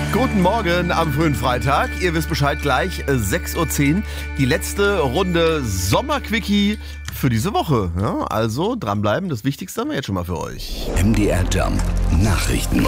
Guten Morgen am frühen Freitag. Ihr wisst Bescheid, gleich 6.10 Uhr. Die letzte Runde Sommerquickie für diese Woche. Ja, also dranbleiben, das Wichtigste haben wir jetzt schon mal für euch. MDR Jump Nachrichten.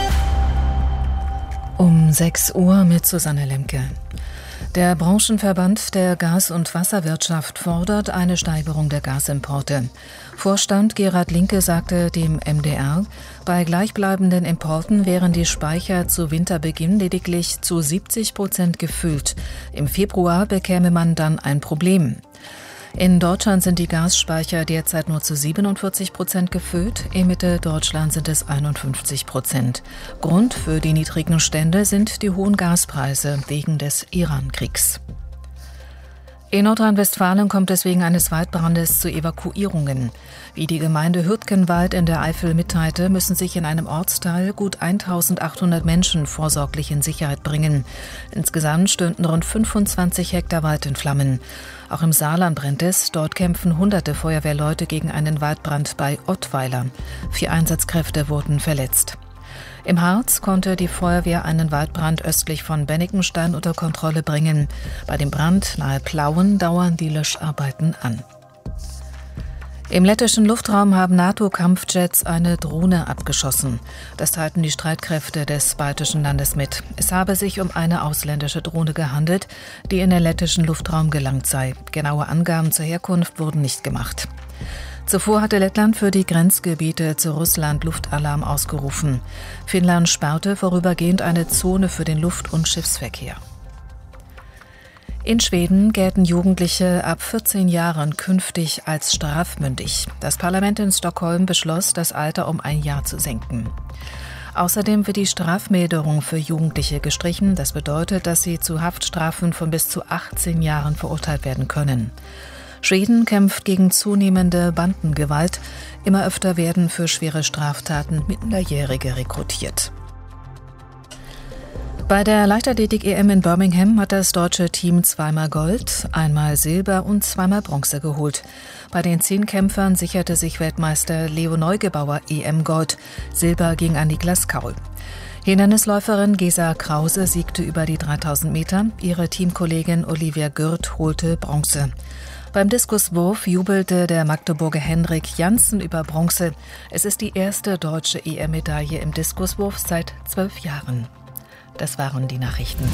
Um 6 Uhr mit Susanne Lemke. Der Branchenverband der Gas- und Wasserwirtschaft fordert eine Steigerung der Gasimporte. Vorstand Gerhard Linke sagte dem MDR, bei gleichbleibenden Importen wären die Speicher zu Winterbeginn lediglich zu 70% gefüllt. Im Februar bekäme man dann ein Problem. In Deutschland sind die Gasspeicher derzeit nur zu 47% gefüllt, in Mitteldeutschland sind es 51%. Grund für die niedrigen Stände sind die hohen Gaspreise wegen des Iran-Kriegs. In Nordrhein-Westfalen kommt es wegen eines Waldbrandes zu Evakuierungen. Wie die Gemeinde Hürtgenwald in der Eifel mitteilte, müssen sich in einem Ortsteil gut 1800 Menschen vorsorglich in Sicherheit bringen. Insgesamt stünden rund 25 Hektar Wald in Flammen. Auch im Saarland brennt es. Dort kämpfen hunderte Feuerwehrleute gegen einen Waldbrand bei Ottweiler. 4 Einsatzkräfte wurden verletzt. Im Harz konnte die Feuerwehr einen Waldbrand östlich von Bennigenstein unter Kontrolle bringen. Bei dem Brand nahe Plauen dauern die Löscharbeiten an. Im lettischen Luftraum haben NATO-Kampfjets eine Drohne abgeschossen. Das teilten die Streitkräfte des baltischen Landes mit. Es habe sich um eine ausländische Drohne gehandelt, die in den lettischen Luftraum gelangt sei. Genaue Angaben zur Herkunft wurden nicht gemacht. Zuvor hatte Lettland für die Grenzgebiete zu Russland Luftalarm ausgerufen. Finnland sperrte vorübergehend eine Zone für den Luft- und Schiffsverkehr. In Schweden gelten Jugendliche ab 14 Jahren künftig als strafmündig. Das Parlament in Stockholm beschloss, das Alter um 1 Jahr zu senken. Außerdem wird die Strafmilderung für Jugendliche gestrichen. Das bedeutet, dass sie zu Haftstrafen von bis zu 18 Jahren verurteilt werden können. Schweden kämpft gegen zunehmende Bandengewalt. Immer öfter werden für schwere Straftaten Minderjährige rekrutiert. Bei der Leichtathletik-EM in Birmingham hat das deutsche Team 2-mal Gold, 1-mal Silber und 2-mal Bronze geholt. Bei den 10 Kämpfern sicherte sich Weltmeister Leo Neugebauer EM-Gold. Silber ging an Niklas Kaul. Hindernisläuferin Gesa Krause siegte über die 3000 Meter. Ihre Teamkollegin Olivia Gürt holte Bronze. Beim Diskuswurf jubelte der Magdeburger Henrik Janssen über Bronze. Es ist die erste deutsche EM-Medaille im Diskuswurf seit 12 Jahren. Das waren die Nachrichten.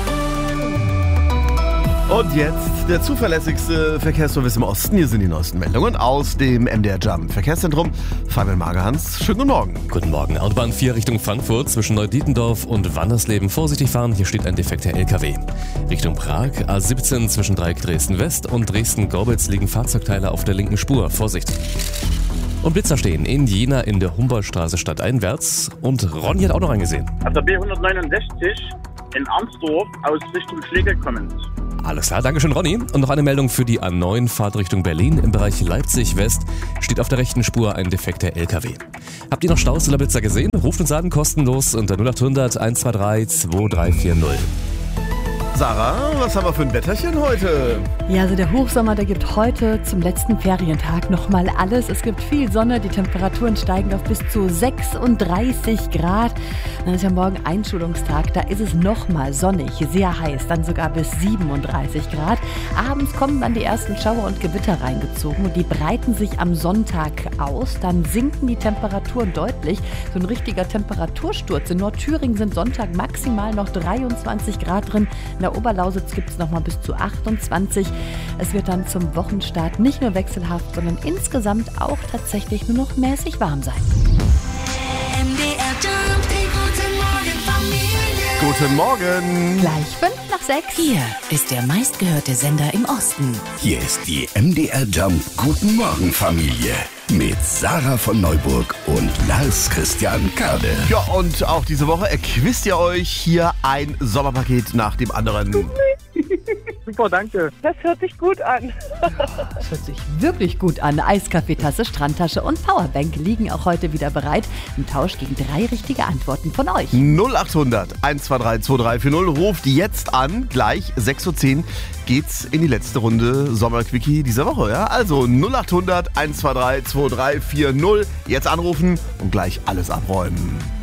Und jetzt der zuverlässigste Verkehrsservice im Osten. Hier sind die neuesten Meldungen aus dem MDR Jump Verkehrszentrum. Fabian Magerhans, schönen guten Morgen. Guten Morgen. Autobahn 4 Richtung Frankfurt zwischen Neudietendorf und Wandersleben. Vorsichtig fahren, hier steht ein defekter LKW. Richtung Prag, A17 zwischen Dreieck Dresden-West und Dresden-Gorbitz liegen Fahrzeugteile auf der linken Spur. Vorsicht. Und Blitzer stehen in Jena in der Humboldtstraße stadteinwärts. Und Ronny hat auch noch eingesehen. Auf der B169 in Amsdorf aus Richtung Schlegel kommend. Alles klar, Dankeschön Ronny. Und noch eine Meldung für die A9 Fahrt Richtung Berlin. Im Bereich Leipzig-West steht auf der rechten Spur ein defekter LKW. Habt ihr noch Staus oder Blitzer gesehen? Ruft uns an, kostenlos unter 0800 123 2340. Sarah, was haben wir für ein Wetterchen heute? Ja, also der Hochsommer, der gibt heute zum letzten Ferientag nochmal alles. Es gibt viel Sonne, die Temperaturen steigen auf bis zu 36 Grad. Dann ist ja morgen Einschulungstag, da ist es nochmal sonnig, sehr heiß, dann sogar bis 37 Grad. Abends kommen dann die ersten Schauer und Gewitter reingezogen und die breiten sich am Sonntag aus. Dann sinken die Temperaturen deutlich. So ein richtiger Temperatursturz. In Nordthüringen sind Sonntag maximal noch 23 Grad drin. In der Oberlausitz gibt es nochmal bis zu 28. Es wird dann zum Wochenstart nicht nur wechselhaft, sondern insgesamt auch tatsächlich nur noch mäßig warm sein. Guten Morgen. Gleich 5:05. Hier ist der meistgehörte Sender im Osten. Hier ist die MDR Jump Guten Morgen Familie mit Sarah von Neuburg und Lars Christian Kade. Ja, und auch diese Woche erquizt ihr euch hier ein Sommerpaket nach dem anderen. Super, danke. Das hört sich gut an. Das hört sich wirklich gut an. Eiskaffeetasse, Strandtasche und Powerbank liegen auch heute wieder bereit. Im Tausch gegen 3 richtige Antworten von euch. 0800 123 2340. Ruft jetzt an. Gleich 6.10 Uhr geht's in die letzte Runde Sommerquickie dieser Woche. Ja? Also 0800 123 2340. Jetzt anrufen und gleich alles abräumen.